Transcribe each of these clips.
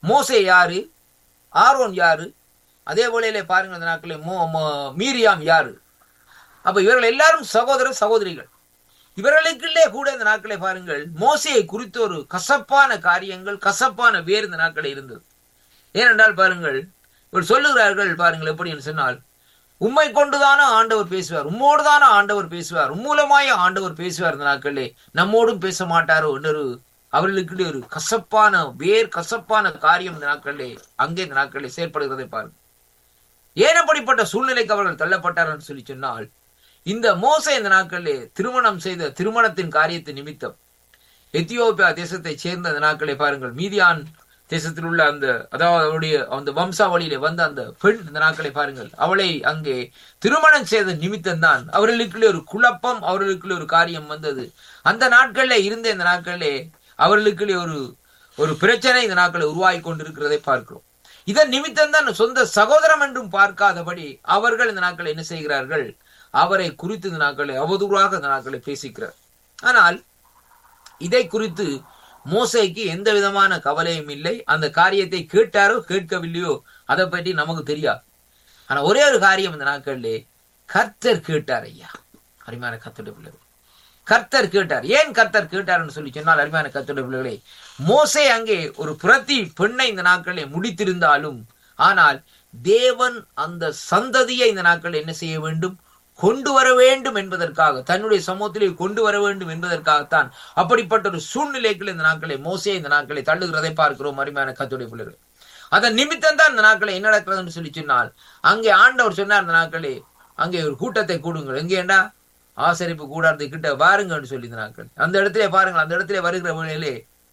மோசே யாரு, ஆரோன் யாரு, அதே போல பாருங்கள் அந்த நாட்களே மீரியாம் யாரு. அப்ப இவர்கள் எல்லாரும் சகோதர சகோதரிகள். இவர்களுக்குள்ளே கூட இந்த நாட்களை பாருங்கள் மோசையை குறித்த ஒரு கசப்பான காரியங்கள், கசப்பான வேறு இந்த நாட்களே இருந்தது. ஏனென்றால் பாருங்கள் இவர் சொல்லுகிறார்கள் பாருங்கள் எப்படி என்று சொன்னால், உம்மை கொண்டுதான ஆண்டவர் பேசுவார், உம்மோடுதான ஆண்டவர் பேசுவார், உம்மூலமாய ஆண்டவர் பேசுவார், இந்த நாட்களே நம்மோடும் பேச மாட்டாரோ என்று அவர்களுக்கு ஒரு கசப்பான கசப்பான காரியம் இந்த நாட்களே அங்கே இந்த நாட்களே செயற்படுகிறதை பாருங்கள். ஏன் அப்படிப்பட்ட சூழ்நிலைக்கு அவர்கள் தள்ளப்பட்டார் என்று சொல்லி சொன்னால், இந்த மோசே இந்த நாட்களே திருமணம் செய்த திருமணத்தின் காரியத்தை நிமித்தம் எத்தியோப்பியா தேசத்தை சேர்ந்த அந்த நாட்களை பாருங்கள் மீதியான் தேசத்தில் உள்ள அதாவது அந்த வம்சாவளியிலே வந்த அந்த பெண் இந்த நாட்களை பாருங்கள் அவளை அங்கே திருமணம் செய்த நிமித்தம் தான் அவர்களுக்குள்ளே ஒரு குழப்பம், அவர்களுக்குள்ளே ஒரு காரியம் வந்தது. அந்த நாட்களில் இருந்த இந்த நாட்களிலே அவர்களுக்குள்ளே ஒரு பிரச்சனை இந்த நாட்களை உருவாகி கொண்டிருக்கிறதை பார்க்கிறோம். இதன் நிமித்தம் தான் சொந்த சகோதரம் என்றும் பார்க்காதபடி அவர்கள் இந்த நாட்களை என்ன செய்கிறார்கள், அவரை குறித்து இந்த நாட்களை அவதூறாக இந்த நாட்களை பேசிக்கிறார். ஆனால் இதை குறித்து மோசேக்கு எந்த விதமான கவலையும் இல்லை. அந்த காரியத்தை கேட்டாரோ கேட்கவில்லையோ அதை பற்றி நமக்கு தெரியாது. ஆனா ஒரே ஒரு காரியம் இந்த நாட்களிலே கர்த்தர் கேட்டார். ஐயா அருமையான கர்த்தருடைய பிள்ளைகள், கர்த்தர் கேட்டார். ஏன் கர்த்தர் கேட்டார்னு சொல்லி சொன்னால், அருமையான கர்த்தருடைய பிள்ளைகளே, மோசே அங்கே ஒரு பிரதி பெண்ணை இந்த நாட்களிலே முடித்திருந்தாலும், ஆனால் தேவன் அந்த சந்ததியை இந்த நாட்களில் என்ன செய்ய வேண்டும், கொண்டு வர வேண்டும் என்பதற்காக, தன்னுடைய சமூகத்திலே கொண்டு வர வேண்டும் என்பதற்காகத்தான் அப்படிப்பட்ட ஒரு சூழ்நிலைகள் இந்த நாட்களை மோசே இந்த நாட்களை தள்ளுகிறதை பார்க்கிறோம். அருமையான கர்த்தருடைய பிள்ளைகள், அதன் நிமித்தம் தான் இந்த நாட்களை என்ன நடக்கிறதுன்னு சொல்லி சொன்னால், அங்கே ஆண்டவர் சொன்னார், இந்த நாட்களே அங்கே ஒரு கூட்டத்தை கூடுங்கள். எங்கேண்டா ஆசரிப்பு கூடாரத்தை கிட்ட பாருங்கன்னு சொல்லி இந்த நாட்கள் அந்த இடத்திலே பாருங்கள். அந்த இடத்திலே வருகிற வேளையிலே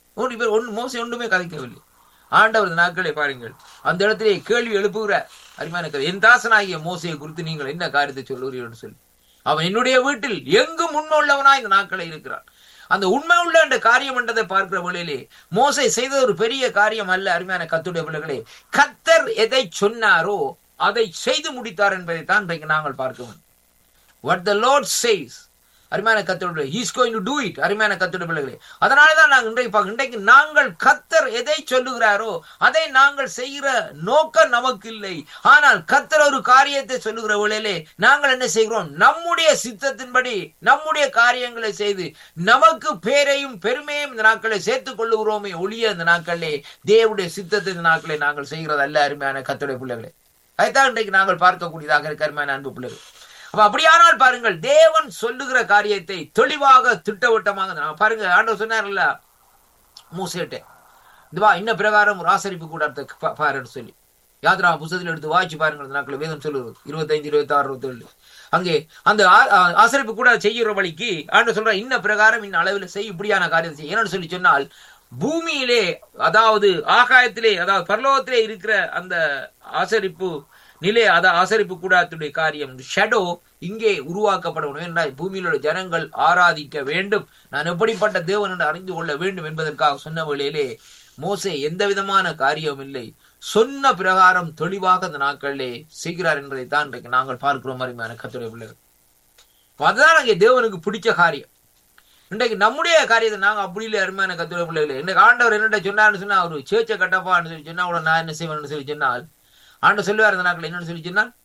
மோசே ஒன்றுமே கதைக்கவில்லை. ஆண்டவர் இந்த நாட்களை பாருங்கள் அந்த இடத்திலே கேள்வி எழுப்புகிறார். அருமையான என் தாசனாகிய மோசையை குறித்து நீங்கள் என்ன காரியத்தை சொல்லுகிறீர்கள் சொல்லி, அவன் என்னுடைய வீட்டில் எங்கும் உண்மை உள்ளவனாய் இந்த நாட்களை இருக்கிறான். அந்த உண்மை உள்ள என்ற காரியம் என்றதை பார்க்கிற வேளையிலே மோசே செய்த ஒரு பெரிய காரியம் அல்ல. அருமையான கர்த்தருடைய பிள்ளைகளே, கர்த்தர் எதை சொன்னாரோ அதை செய்து முடித்தார் என்பதை தான் இன்றைக்கு நாங்கள் பார்க்க வேண்டும். What the Lord says, அருமையான கர்த்தருடைய, he is going to do it. அருமையான கர்த்தருடைய பிள்ளைகளே, அதனாலதான் நாங்கள் இன்றைக்கு நாங்கள் கர்த்தர் எதை சொல்லுகிறாரோ அதை நாங்கள் செய்கிற நோக்கம் நமக்கு இல்லை. ஆனால் கர்த்தர் ஒரு காரியத்தை சொல்லுகிற வேளையிலே நாங்கள் என்ன செய்கிறோம், நம்முடைய சித்தத்தின்படி நம்முடைய காரியங்களை செய்து நமக்கு பேரையும் பெருமையும் இந்த நாட்களை சேர்த்துக் கொள்ளுகிறோமே ஒழிய இந்த நாட்களே தேவனுடைய சித்தத்தை இந்த நாட்களை நாங்கள் செய்கிறது அல்ல. அருமையான கர்த்தருடைய பிள்ளைகளே, அதைத்தான் இன்றைக்கு நாங்கள் பார்க்கக்கூடியதாக இருக்க அருமையான அன்பு பிள்ளைகள். அப்படியானால் பாருங்கள், தேவன் சொல்லுகிற காரியத்தை தெளிவாக திட்டவட்டமாக பாருங்க. ஆண்டவர் சொன்னார்ல மூசேட்டே, இதுவா இன்ன பிரகாரம் ஒரு ஆசரிப்பு கூடாரத்தை பாருன்னு சொல்லி யாத்ரா புத்தகத்தில் எடுத்து வாய்ச்சி பாருங்கள். நாட்கள் வேதம் சொல்லுவது 25, 26, 27 அங்கே அந்த ஆசரிப்பு கூட செய்கிற வழிக்கு ஆண்டவர் சொல்ற இன்ன பிரகாரம் இன்ன அளவில் செய், இப்படியான காரியத்தை செய். என்னன்னு சொல்லி சொன்னால், பூமியிலே அதாவது ஆகாயத்திலே அதாவது பரலோகத்திலே இருக்கிற அந்த ஆசரிப்பு நிலை, அதாவது ஆசரிப்பு கூடாரத்துடைய காரியம் ஷேடோ இங்கே உருவாக்கப்படணும் என்றால் பூமியிலுள்ள ஜனங்கள் ஆராதிக்க வேண்டும், நான் எப்படிப்பட்ட தேவன் என்று அறிந்து கொள்ள வேண்டும் என்பதற்காக சொன்ன வேளையிலே மோசே எந்த விதமான காரியம் இல்லை, சொன்ன பிரகாரம் தெளிவாக அந்த நாட்களிலே செய்கிறார் என்பதை தான் இன்றைக்கு நாங்கள் பார்க்கிறோம். அருமையான கர்த்தருடைய பிள்ளைகள், அதுதான் அங்கே தேவனுக்கு பிடிச்ச காரியம். இன்றைக்கு நம்முடைய காரியத்தை நாங்கள் அப்படி இல்லை. அருமையான கர்த்தருடைய பிள்ளைகளே, இன்றைக்கு ஆண்டவர் என்னட்ட சொன்னார்னு சொன்னா, ஒரு சேர்ச்சை கட்டப்பான்னு சொல்லி சொன்னா உடனே நான் என்ன செய்வேன்னு சொல்லி சொன்னால், ஆண்டவர் சொல்லுவார் இந்த நாட்கள் என்னன்னு சொல்லி சொன்னால்,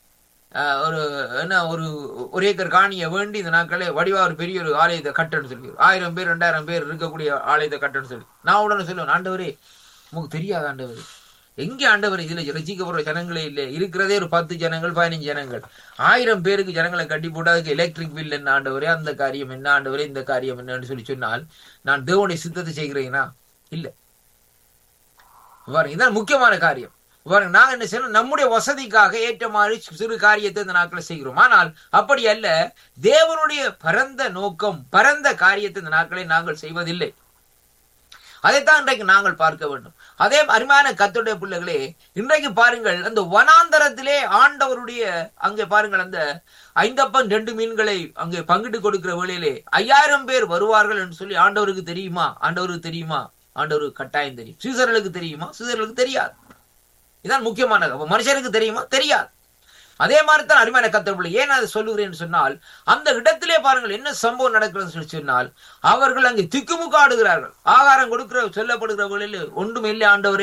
ஒரு ஏக்கர் காணியை வேண்டி இந்த நாட்களே வடிவா ஒரு பெரிய ஒரு ஆலயத்தை கட்டன்னு சொல்லி 1000 பேர் 2000 பேர் இருக்கக்கூடிய ஆலயத்தை கட்டன்னு சொல்லி நான் உடனே சொல்லுவேன், ஆண்டவரே உங்களுக்கு தெரியாது ஆண்டவர், எங்கே ஆண்டவர் இதுல ரசிக்கப்படுற ஜனங்களே இல்லை, இருக்கிறதே ஒரு 10 ஜனங்கள் 15 ஜனங்கள், 1000 பேருக்கு ஜனங்களை கட்டி போட்டு அதுக்கு எலக்ட்ரிக் பில் என்ன ஆண்டவரே, அந்த காரியம் என்ன ஆண்டவரே, இந்த காரியம் என்னன்னு சொல்லி சொன்னால் நான் தேவனுடைய சித்தத்தை செய்கிறேன்னா இல்ல. இதுதான் முக்கியமான காரியம். நாங்க என்ன செய்யணும், நம்முடைய வசதிக்காக ஏற்ற மாதிரி சிறு காரியத்தை இந்த நாட்களை செய்கிறோம். ஆனால் அப்படி அல்ல, தேவனுடைய பரந்த நோக்கம் பரந்த காரியத்தை இந்த நாட்களை நாங்கள் செய்வதில்லை. அதைத்தான் இன்றைக்கு நாங்கள் பார்க்க வேண்டும். அதே அருமையான கர்த்தருடைய பிள்ளைகளே, இன்றைக்கு பாருங்கள் அந்த வனாந்தரத்திலே ஆண்டவருடைய அங்கே பாருங்கள் அந்த 5 அப்பம் 2 மீன்களை அங்கே பங்கிட்டு கொடுக்கிற வேளையிலே 5000 பேர் வருவார்கள் என்று சொல்லி ஆண்டவருக்கு தெரியுமா? ஆண்டவருக்கு தெரியுமா? ஆண்டவருக்கு கட்டாயம் தெரியும். சீசர்களுக்கு தெரியுமா? சீசர்களுக்கு தெரியாது. இதான் முக்கியமானது. மனுஷனுக்கு தெரியுமா? தெரியாது. அதே மாதிரி தான் அருமையான கர்த்தருடைய, ஏன் அதை சொல்லுகிறேன் சொன்னால், அந்த இடத்திலே பாருங்கள் என்ன சம்பவம் நடக்கிறது சொல்லி சொன்னால், அவர்கள் அங்கே திக்குமுக்காடுகிறார்கள். ஆகாரம் கொடுக்கிற சொல்லப்படுகிற வேளையில் ஒன்றும் இல்லை ஆண்டவரே,